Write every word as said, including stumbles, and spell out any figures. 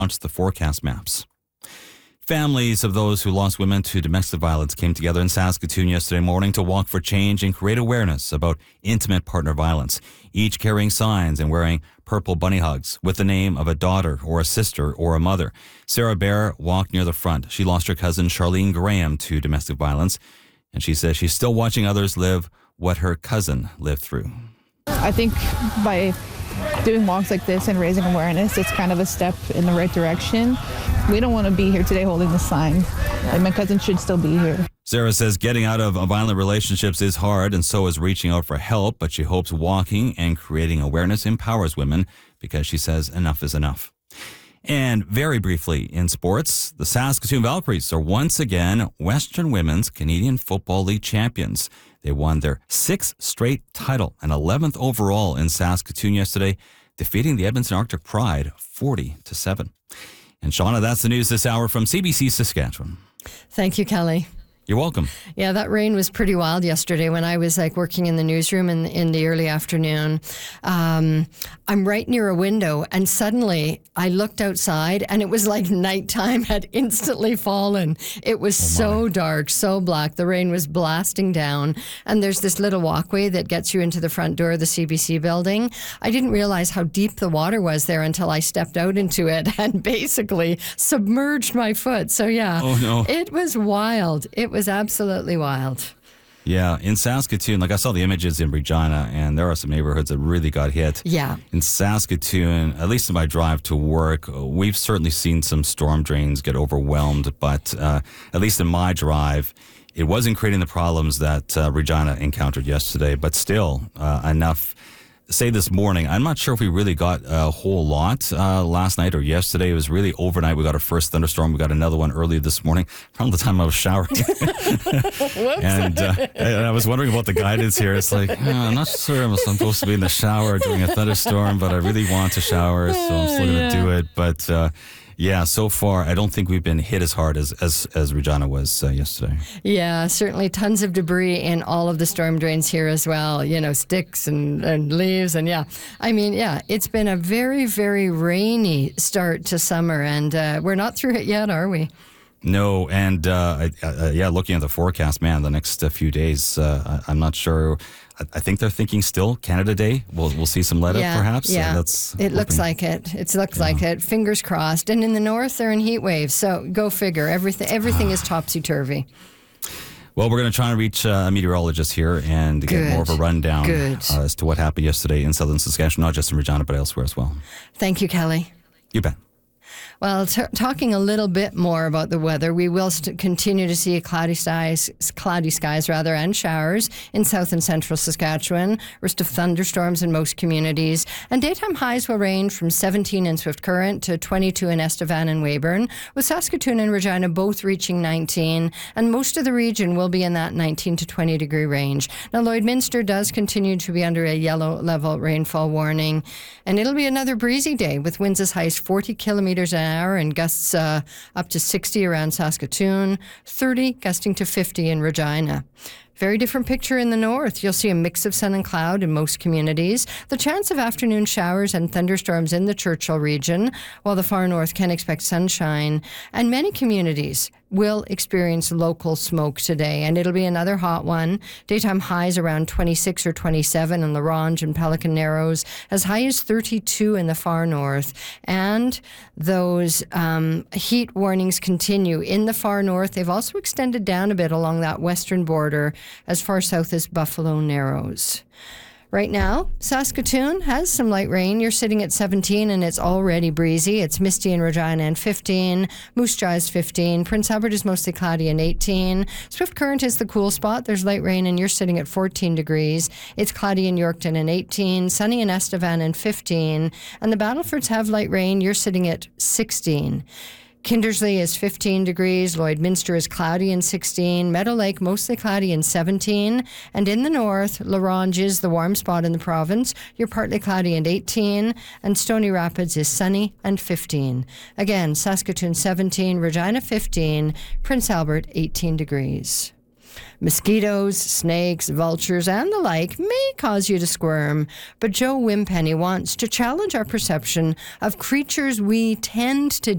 launched the forecast maps. Families of those who lost women to domestic violence came together in Saskatoon yesterday morning to walk for change and create awareness about intimate partner violence, each carrying signs and wearing purple bunny hugs with the name of a daughter or a sister or a mother. Sarah Bear walked near the front. She lost her cousin Charlene Graham to domestic violence, and she says she's still watching others live what her cousin lived through. I think by doing walks like this and raising awareness, it's kind of a step in the right direction. We don't want to be here today holding the sign. Like, my cousin should still be here. Sarah says getting out of violent relationships is hard, and so is reaching out for help, but she hopes walking and creating awareness empowers women because she says enough is enough. And very briefly in sports, the Saskatoon Valkyries are once again Western Women's Canadian Football League champions. They won their sixth straight title and eleventh overall in Saskatoon yesterday, defeating the Edmonton Arctic Pride forty to seven. And Shauna, that's the news this hour from C B C Saskatchewan. Thank you, Kelly. You're welcome. Yeah, that rain was pretty wild yesterday when I was like working in the newsroom in, in the early afternoon. Um, I'm right near a window, and suddenly I looked outside and it was like nighttime had instantly fallen. It was oh so dark, so black. The rain was blasting down, and there's this little walkway that gets you into the front door of the C B C building. I didn't realize how deep the water was there until I stepped out into it and basically submerged my foot. So yeah, oh, no. It was wild. It was absolutely wild. Yeah, in Saskatoon, like I saw the images in Regina, and there are some neighborhoods that really got hit. Yeah. In Saskatoon, at least in my drive to work, we've certainly seen some storm drains get overwhelmed, but uh, at least in my drive, it wasn't creating the problems that uh, Regina encountered yesterday, but still uh, enough. Say this morning, I'm not sure if we really got a whole lot uh, last night or yesterday. It was really overnight. We got our first thunderstorm. We got another one early this morning around the time I was showering. and, uh, and I was wondering about the guidance here. It's like, oh, I'm not sure I'm supposed to be in the shower during a thunderstorm, but I really want to shower, so I'm still going to yeah. do it. But uh, yeah, so far, I don't think we've been hit as hard as as, as Regina was uh, yesterday. Yeah, certainly tons of debris in all of the storm drains here as well. You know, sticks and, and leaves. And yeah, I mean, yeah, it's been a very, very rainy start to summer. And uh, we're not through it yet, are we? No, and uh, uh, yeah, looking at the forecast, man, the next uh, few days, uh, I'm not sure. I, I think they're thinking still Canada Day. We'll we'll see some let up, yeah, perhaps. Yeah, uh, that's it looks like it. It looks yeah. like it. Fingers crossed. And in the north, they're in heat waves. So go figure. Everything everything is topsy turvy. Well, we're going to try and reach uh, a meteorologist here and Good. get more of a rundown uh, as to what happened yesterday in southern Saskatchewan, not just in Regina, but elsewhere as well. Thank you, Kelly. You bet. Well, t- talking a little bit more about the weather, we will st- continue to see cloudy skies, cloudy skies rather, and showers in south and central Saskatchewan. Risk of thunderstorms in most communities, and daytime highs will range from seventeen in Swift Current to twenty-two in Estevan and Weyburn, with Saskatoon and Regina both reaching nineteen, and most of the region will be in that nineteen to twenty degree range. Now, Lloydminster does continue to be under a yellow level rainfall warning, and it'll be another breezy day with winds as high as forty kilometers an hour and gusts uh, up to sixty around Saskatoon, thirty gusting to fifty in Regina. Very different picture in the north. You'll see a mix of sun and cloud in most communities. The chance of afternoon showers and thunderstorms in the Churchill region, while the far north can expect sunshine. And many communities will experience local smoke today, and it'll be another hot one. Daytime highs around twenty-six or twenty-seven in La Ronge and Pelican Narrows, as high as thirty-two in the far north. And those um, heat warnings continue in the far north. They've also extended down a bit along that western border as far south as Buffalo Narrows. Right now, Saskatoon has some light rain. You're sitting at seventeen and it's already breezy. It's misty in Regina and fifteen. Moose Jaw is fifteen. Prince Albert is mostly cloudy and eighteen. Swift Current is the cool spot. There's light rain and you're sitting at fourteen degrees. It's cloudy in Yorkton and eighteen. Sunny in Estevan and fifteen. And the Battlefords have light rain. You're sitting at sixteen. Kindersley is fifteen degrees. Lloydminster is cloudy and sixteen. Meadow Lake mostly cloudy and seventeen. And in the north, La Ronge is the warm spot in the province. You're partly cloudy and eighteen. And Stony Rapids is sunny and fifteen. Again, Saskatoon seventeen, Regina fifteen, Prince Albert eighteen degrees. Mosquitoes, snakes, vultures, and the like may cause you to squirm, but Joe Wimpenny wants to challenge our perception of creatures we tend to